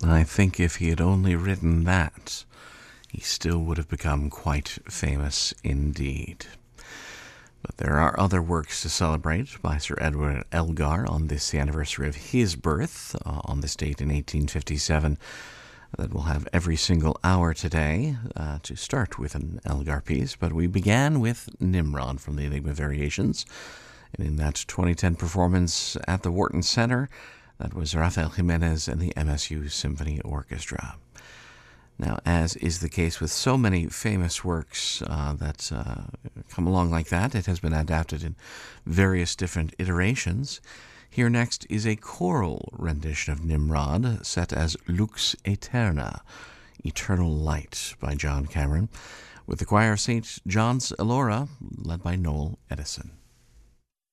I think if he had only written that, he still would have become quite famous indeed. But there are other works to celebrate by Sir Edward Elgar on this the anniversary of his birth, on this date in 1857, that we'll have every single hour today to start with an Elgar piece. But we began with Nimrod from the Enigma Variations, and in that 2010 performance at the Wharton Center, that was Rafael Jimenez and the MSU Symphony Orchestra. Now, as is the case with so many famous works that come along like that, it has been adapted in various different iterations. Here next is a choral rendition of Nimrod, set as Lux Aeterna, Eternal Light, by John Cameron, with the choir of St. John's Elora, led by Noel Edison.